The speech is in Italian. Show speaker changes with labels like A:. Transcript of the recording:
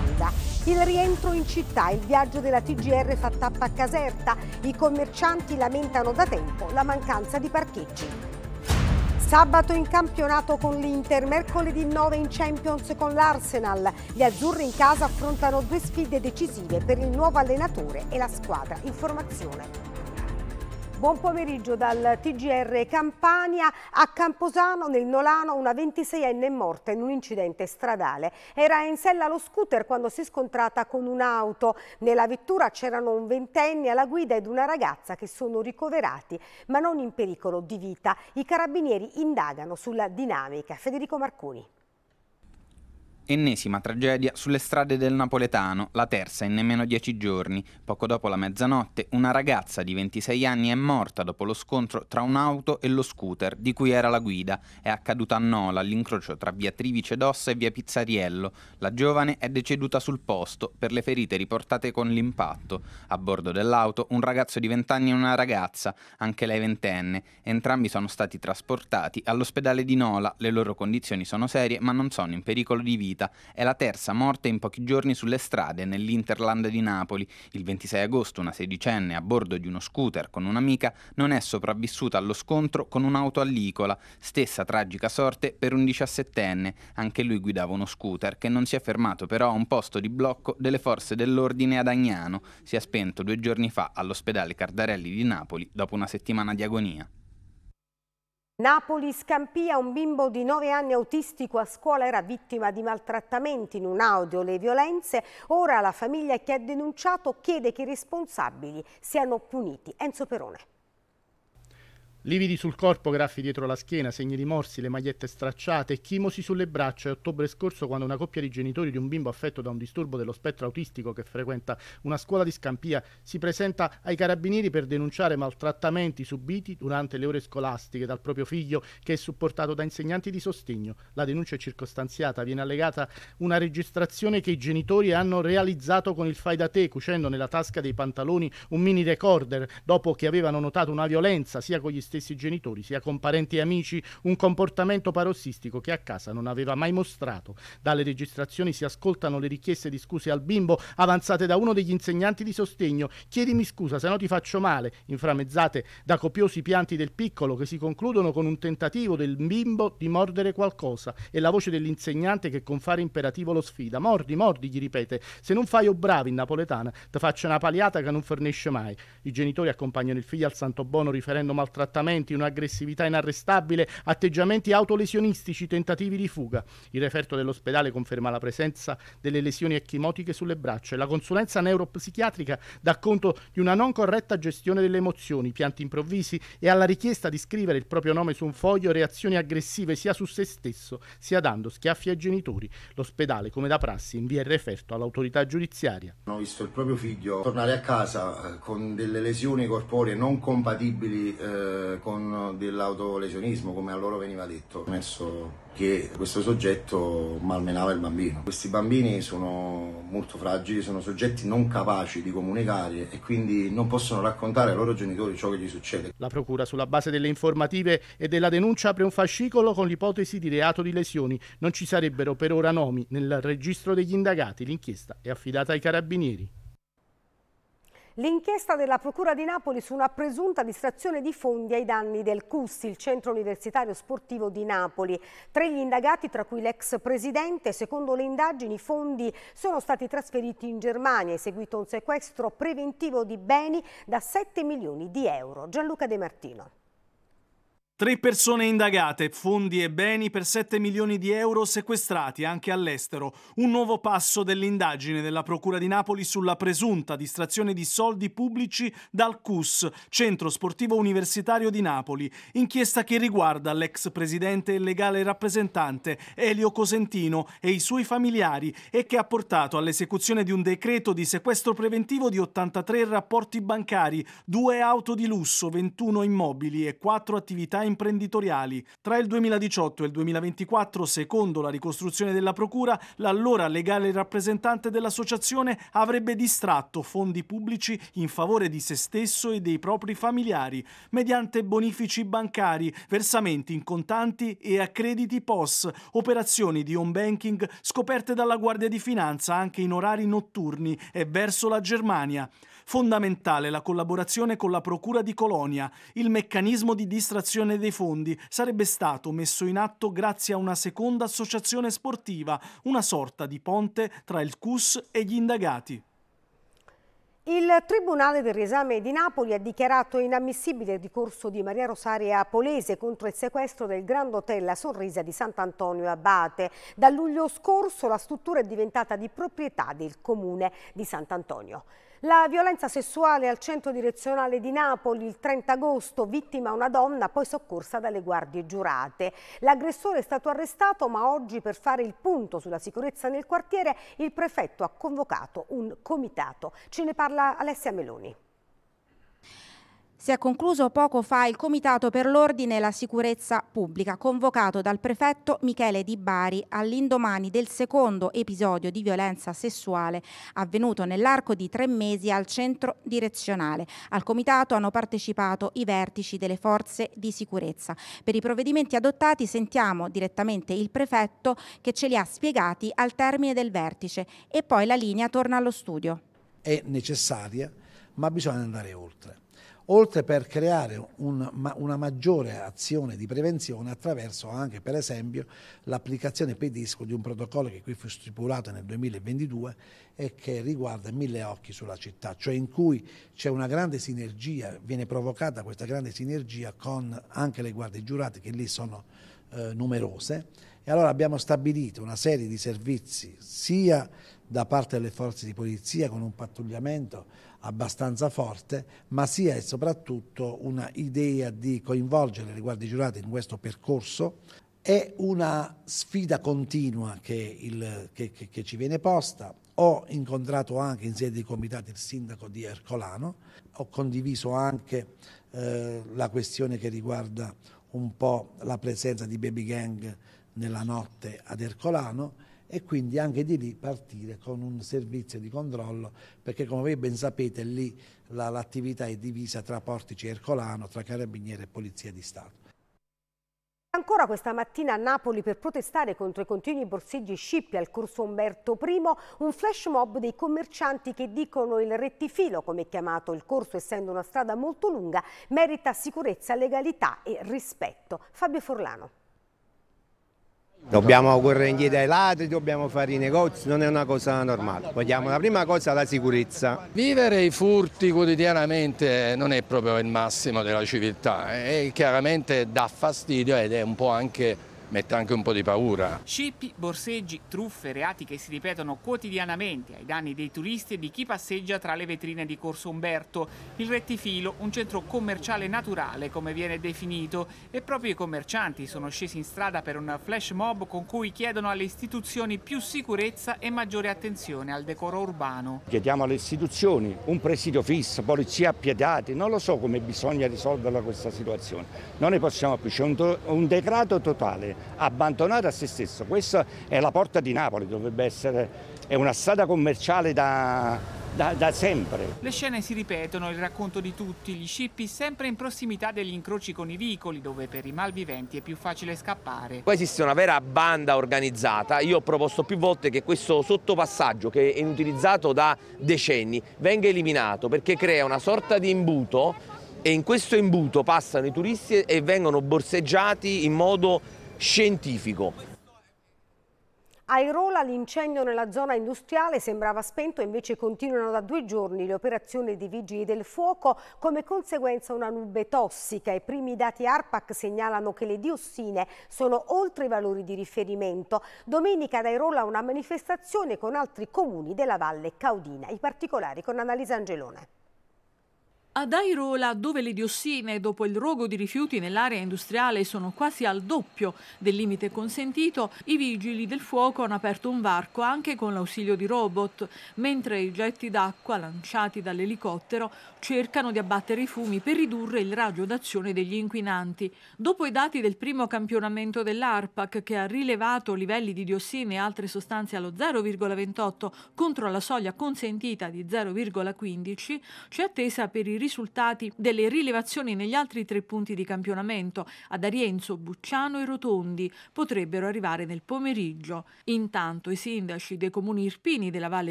A: Landa. Il rientro in città, il viaggio della TGR fa tappa a Caserta. I commercianti lamentano da tempo la mancanza di parcheggi. Sabato in campionato con l'Inter, mercoledì 9 in Champions con l'Arsenal. Gli azzurri in casa affrontano 2 sfide decisive per il nuovo allenatore e la squadra in formazione. Buon pomeriggio dal TGR Campania. A Camposano, nel Nolano, una 26enne è morta in un incidente stradale. Era in sella allo scooter quando si è scontrata con un'auto. Nella vettura c'erano un 20enne alla guida ed una ragazza che sono ricoverati, ma non in pericolo di vita. I carabinieri indagano sulla dinamica. Federico Marconi.
B: Ennesima tragedia sulle strade del napoletano, la terza in nemmeno 10 giorni. Poco dopo la mezzanotte, una ragazza di 26 anni è morta dopo lo scontro tra un'auto e lo scooter, di cui era la guida. È accaduta a Nola, all'incrocio tra via Trivice d'Ossa e via Pizzariello. La giovane è deceduta sul posto per le ferite riportate con l'impatto. A bordo dell'auto un ragazzo di 20 anni e una ragazza, anche lei ventenne. Entrambi sono stati trasportati all'ospedale di Nola. Le loro condizioni sono serie, ma non sono in pericolo di vita. È la terza morte in pochi giorni sulle strade nell'Interland di Napoli. Il 26 agosto una sedicenne a bordo di uno scooter con un'amica non è sopravvissuta allo scontro con un'auto allicola. Stessa tragica sorte per un 17enne. Anche lui guidava uno scooter che non si è fermato però a un posto di blocco delle forze dell'ordine ad Agnano. Si è spento 2 giorni fa all'ospedale Cardarelli di Napoli dopo una settimana di agonia.
A: Napoli Scampia, un bimbo di 9 anni autistico a scuola era vittima di maltrattamenti, in un audio le violenze. Ora la famiglia che ha denunciato chiede che i responsabili siano puniti. Enzo Perone.
C: Lividi sul corpo, graffi dietro la schiena, segni di morsi, le magliette stracciate, chimosi sulle braccia. È ottobre scorso quando una coppia di genitori di un bimbo affetto da un disturbo dello spettro autistico che frequenta una scuola di Scampia si presenta ai carabinieri per denunciare maltrattamenti subiti durante le ore scolastiche dal proprio figlio, che è supportato da insegnanti di sostegno. La denuncia è circostanziata, viene allegata una registrazione che i genitori hanno realizzato con il fai da te, cucendo nella tasca dei pantaloni un mini recorder dopo che avevano notato una violenza sia con gli stessi genitori sia con parenti e amici, un comportamento parossistico che a casa non aveva mai mostrato. Dalle registrazioni si ascoltano le richieste di scuse al bimbo avanzate da uno degli insegnanti di sostegno: chiedimi scusa se no ti faccio male, inframmezzate da copiosi pianti del piccolo che si concludono con un tentativo del bimbo di mordere qualcosa e la voce dell'insegnante che con fare imperativo lo sfida: mordi, mordi, gli ripete, se non fai o bravi in napoletana ti faccio una paliata che non fornisce mai. I genitori accompagnano il figlio al Santo Bono riferendo maltrattamenti, un'aggressività inarrestabile, atteggiamenti autolesionistici, tentativi di fuga. Il referto dell'ospedale conferma la presenza delle lesioni ecchimotiche sulle braccia e la consulenza neuropsichiatrica dà conto di una non corretta gestione delle emozioni, pianti improvvisi e alla richiesta di scrivere il proprio nome su un foglio reazioni aggressive sia su se stesso sia dando schiaffi ai genitori. L'ospedale, come da prassi, invia il referto all'autorità giudiziaria.
D: Ho visto il proprio figlio tornare a casa con delle lesioni corporee non compatibili con dell'autolesionismo, come a loro veniva detto. Penso che questo soggetto malmenava il bambino. Questi bambini sono molto fragili, sono soggetti non capaci di comunicare e quindi non possono raccontare ai loro genitori ciò che gli succede.
C: La procura, sulla base delle informative e della denuncia, apre un fascicolo con l'ipotesi di reato di lesioni. Non ci sarebbero per ora nomi nel registro degli indagati. L'inchiesta è affidata ai carabinieri.
A: L'inchiesta della Procura di Napoli su una presunta distrazione di fondi ai danni del CUS, il Centro Universitario Sportivo di Napoli. 3 gli indagati, tra cui l'ex presidente. Secondo le indagini, i fondi sono stati trasferiti in Germania, è seguito un sequestro preventivo di beni da 7 milioni di euro. Gianluca De Martino.
E: 3 persone indagate, fondi e beni per 7 milioni di euro sequestrati anche all'estero. Un nuovo passo dell'indagine della Procura di Napoli sulla presunta distrazione di soldi pubblici dal CUS, Centro Sportivo Universitario di Napoli. Inchiesta che riguarda l'ex presidente e legale rappresentante Elio Cosentino e i suoi familiari e che ha portato all'esecuzione di un decreto di sequestro preventivo di 83 rapporti bancari, 2 auto di lusso, 21 immobili e 4 attività imprenditoriali. Tra il 2018 e il 2024, secondo la ricostruzione della Procura, l'allora legale rappresentante dell'associazione avrebbe distratto fondi pubblici in favore di se stesso e dei propri familiari, mediante bonifici bancari, versamenti in contanti e a crediti POS, operazioni di home banking scoperte dalla Guardia di Finanza anche in orari notturni e verso la Germania. Fondamentale la collaborazione con la Procura di Colonia. Il meccanismo di distrazione dei fondi sarebbe stato messo in atto grazie a una seconda associazione sportiva, una sorta di ponte tra il CUS e gli indagati.
A: Il Tribunale del Riesame di Napoli ha dichiarato inammissibile il ricorso di Maria Rosaria Polese contro il sequestro del Grand Hotel La Sorrisa di Sant'Antonio Abate. Da luglio scorso la struttura è diventata di proprietà del comune di Sant'Antonio. La violenza sessuale al centro direzionale di Napoli il 30 agosto, vittima una donna poi soccorsa dalle guardie giurate. L'aggressore è stato arrestato, ma oggi per fare il punto sulla sicurezza nel quartiere il prefetto ha convocato un comitato. Ce ne parla Alessia Meloni.
F: Si è concluso poco fa il Comitato per l'Ordine e la Sicurezza Pubblica, convocato dal prefetto Michele Di Bari all'indomani del secondo episodio di violenza sessuale avvenuto nell'arco di 3 mesi al centro direzionale. Al comitato hanno partecipato i vertici delle forze di sicurezza. Per i provvedimenti adottati sentiamo direttamente il prefetto che ce li ha spiegati al termine del vertice e poi la linea torna allo studio.
G: È necessaria, ma bisogna andare oltre per creare una maggiore azione di prevenzione attraverso anche, per esempio, l'applicazione pedisco di un protocollo che qui fu stipulato nel 2022 e che riguarda 1000 occhi sulla città, cioè in cui c'è una grande sinergia, viene provocata questa grande sinergia con anche le guardie giurate che lì sono numerose, e allora abbiamo stabilito una serie di servizi sia da parte delle forze di polizia con un pattugliamento abbastanza forte, ma sia e soprattutto una idea di coinvolgere le guardie giurate in questo percorso. È una sfida continua che ci viene posta. Ho incontrato anche in sede di comitati il sindaco di Ercolano, ho condiviso anche la questione che riguarda un po' la presenza di baby gang nella notte ad Ercolano, e quindi anche di lì partire con un servizio di controllo, perché come voi ben sapete lì l'attività è divisa tra Portici e Ercolano, tra Carabinieri e Polizia di Stato.
A: Ancora questa mattina a Napoli per protestare contro i continui borseggi scippi al corso Umberto I, un flash mob dei commercianti che dicono il rettifilo, come è chiamato il corso essendo una strada molto lunga, merita sicurezza, legalità e rispetto. Fabio Forlano.
H: Dobbiamo correre indietro ai ladri, dobbiamo fare i negozi, non è una cosa normale. Vogliamo la prima cosa la sicurezza.
I: Vivere i furti quotidianamente non è proprio il massimo della civiltà e chiaramente dà fastidio ed è un po' anche mette anche un po' di paura.
J: Scippi, borseggi, truffe, reati che si ripetono quotidianamente ai danni dei turisti e di chi passeggia tra le vetrine di Corso Umberto. Il rettifilo, un centro commerciale naturale come viene definito, e proprio i commercianti sono scesi in strada per un flash mob con cui chiedono alle istituzioni più sicurezza e maggiore attenzione al decoro urbano.
K: Chiediamo alle istituzioni un presidio fisso, polizia appiedati, non lo so come bisogna risolverla questa situazione. Non ne possiamo più, c'è un degrado totale, abbandonato a se stesso. Questa è la porta di Napoli, dovrebbe essere, è una strada commerciale da sempre.
J: Le scene si ripetono, il racconto di tutti, gli scippi sempre in prossimità degli incroci con i vicoli, dove per i malviventi è più facile scappare.
L: Poi esiste una vera banda organizzata. Io ho proposto più volte che questo sottopassaggio, che è inutilizzato da decenni, venga eliminato, perché crea una sorta di imbuto, e in questo imbuto passano i turisti e vengono borseggiati in modo scientifico.
A: A Airola l'incendio nella zona industriale sembrava spento, invece continuano da 2 giorni le operazioni dei vigili del fuoco, come conseguenza una nube tossica. I primi dati ARPAC segnalano che le diossine sono oltre i valori di riferimento. Domenica ad Airola una manifestazione con altri comuni della Valle Caudina. I particolari con Annalisa Angelone.
M: Ad Airola, dove le diossine dopo il rogo di rifiuti nell'area industriale sono quasi al doppio del limite consentito, i vigili del fuoco hanno aperto un varco anche con l'ausilio di robot, mentre i getti d'acqua lanciati dall'elicottero cercano di abbattere i fumi per ridurre il raggio d'azione degli inquinanti. Dopo i dati del primo campionamento dell'ARPAC, che ha rilevato livelli di diossine e altre sostanze allo 0,28 contro la soglia consentita di 0,15, c'è attesa per i risultati delle rilevazioni negli altri 3 punti di campionamento, ad Arienzo, Bucciano e Rotondi. Potrebbero arrivare nel pomeriggio. Intanto i sindaci dei comuni irpini della Valle